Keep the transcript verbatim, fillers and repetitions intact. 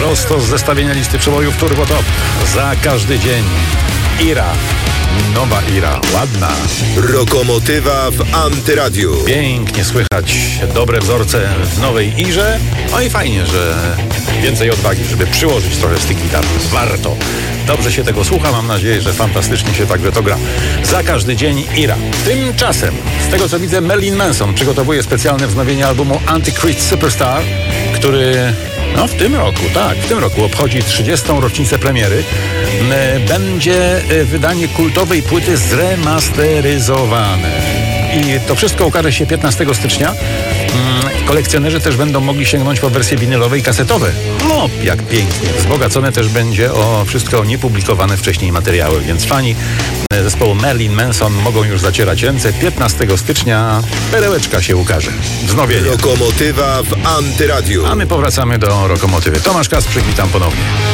Prosto z zestawienia listy przebojów Turbo Top. Za każdy dzień. Ira. Nowa Ira. Ładna. Rokomotywa w Antyradiu. Pięknie słychać dobre wzorce w nowej Irze. No i fajnie, że więcej odwagi, żeby przyłożyć trochę z tych gitar. Warto. Dobrze się tego słucha. Mam nadzieję, że fantastycznie się także to gra. Za każdy dzień Ira. Tymczasem, z tego co widzę, Marilyn Manson przygotowuje specjalne wznowienie albumu Antichrist Superstar, który no w tym roku, tak, w tym roku obchodzi trzydziestą rocznicę premiery. Będzie wydanie kultowej płyty zremasteryzowane. I to wszystko ukaże się piętnastego stycznia. Kolekcjonerzy też będą mogli sięgnąć po wersje winylowe i kasetowe. O, jak pięknie. Wzbogacone też będzie o wszystko niepublikowane wcześniej materiały, więc fani zespołu Marilyn Manson mogą już zacierać ręce. piętnastego stycznia perełeczka się ukaże. Wznowienie. Rokomotywa w Antyradiu. A my powracamy do Rokomotywy. Tomasz Kasprzyk, witam ponownie.